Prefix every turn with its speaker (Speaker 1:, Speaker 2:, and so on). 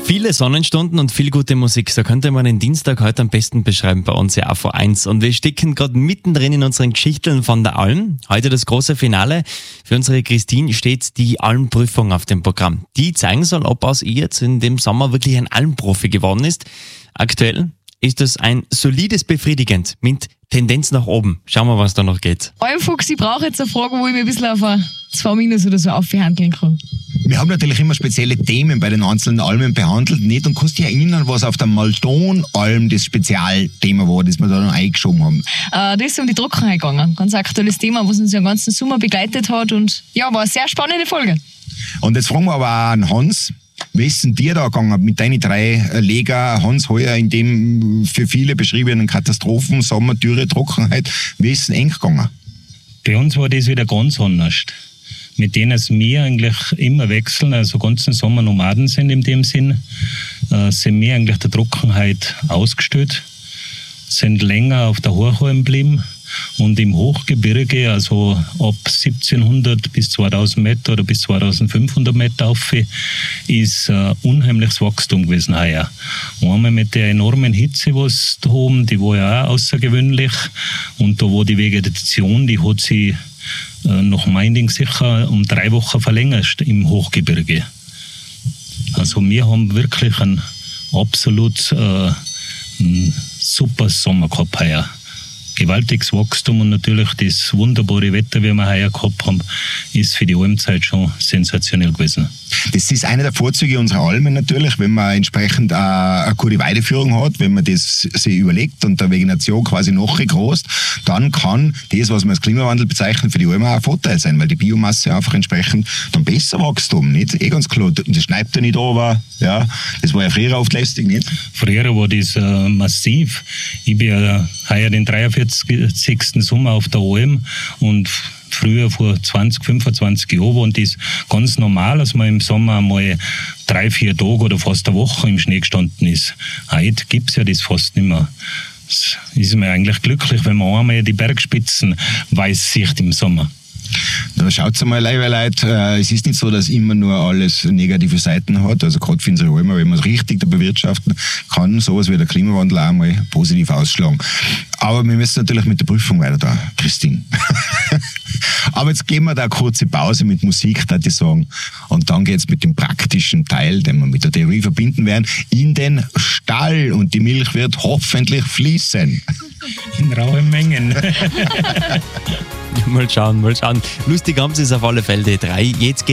Speaker 1: Viele Sonnenstunden und viel gute Musik. So könnte man den Dienstag heute am besten beschreiben bei uns ja AV1. Und wir stecken gerade mittendrin in unseren Geschichten von der Alm. Heute das große Finale. Für unsere Christine steht die Almprüfung auf dem Programm. Die zeigen soll, ob aus ihr jetzt in dem Sommer wirklich ein Almprofi geworden ist. Aktuell ist es ein solides Befriedigend mit Tendenz nach oben. Schauen wir, was da noch geht.
Speaker 2: Almfuchs, ich brauche jetzt eine Frage, wo ich mich ein bisschen auf ein 2- oder so aufhandeln kann.
Speaker 3: Wir haben natürlich immer spezielle Themen bei den einzelnen Almen behandelt, nicht? Und kannst du dich erinnern, was auf der Maldon-Alm das Spezialthema war, das wir da noch eingeschoben haben?
Speaker 2: Da ist um die Trockenheit gegangen. Ganz aktuelles Thema, was uns ja den ganzen Sommer begleitet hat. Und ja, war eine sehr spannende Folge.
Speaker 3: Und jetzt fragen wir aber auch an Hans, wie ist denn dir da gegangen mit deinen 3 Leger, Hans, heuer in dem für viele beschriebenen Katastrophen, Sommer, Dürre, Trockenheit, wie ist es denn eng gegangen?
Speaker 4: Bei uns war das wieder ganz anders. Mit denen wir eigentlich immer wechseln, also ganzen Sommer Nomaden sind in dem Sinn, sind wir eigentlich der Trockenheit ausgestellt, sind länger auf der Hochalm geblieben und im Hochgebirge, also ab 1700 bis 2000 Meter oder bis 2500 Meter auf, ist unheimliches Wachstum gewesen heuer. Und einmal mit der enormen Hitze, was da oben, die war ja auch außergewöhnlich, und da war die Vegetation, die hat sich nach Meinding sicher um 3 Wochen verlängert im Hochgebirge. Also wir haben wirklich einen absolut super Sommer gehabt heuer. Gewaltiges Wachstum und natürlich das wunderbare Wetter, wie wir heuer gehabt haben, ist für die Almzeit schon sensationell gewesen.
Speaker 3: Das ist eine der Vorzüge unserer Almen natürlich, wenn man entsprechend eine gute Weideführung hat, wenn man das sich überlegt und der Vegetation quasi nachgrast, dann kann das, was man als Klimawandel bezeichnet, für die Almen auch ein Vorteil sein, weil die Biomasse einfach entsprechend dann besser wächst. Nicht? Ganz klar, das schneibt ja nicht runter, ja, das war ja früher oft lästig, nicht?
Speaker 4: Früher war das massiv. Ich bin ja heuer den 43. Sommer auf der Alm und früher vor 20, 25 Jahren war das ganz normal, dass man im Sommer einmal 3-4 Tage oder fast eine Woche im Schnee gestanden ist. Heute gibt es ja das fast nicht mehr. Es ist mir eigentlich glücklich, wenn man einmal die Bergspitzen weiß sieht im Sommer.
Speaker 3: Da schaut mal, liebe Leute, es ist nicht so, dass immer nur alles negative Seiten hat. Also gerade für unsere Almen, wenn man es richtig bewirtschaften kann, sowas wie der Klimawandel auch mal positiv ausschlagen. Aber wir müssen natürlich mit der Prüfung weiter da, Christine. Aber jetzt gehen wir da eine kurze Pause mit Musik, würde ich sagen. Und dann geht es mit dem praktischen Teil, den wir mit der Theorie verbinden werden, in den Stall. Und die Milch wird hoffentlich fließen.
Speaker 4: In rauen Mengen.
Speaker 1: Mal schauen. Lustig haben sie es auf alle Fälle, die 3. Jetzt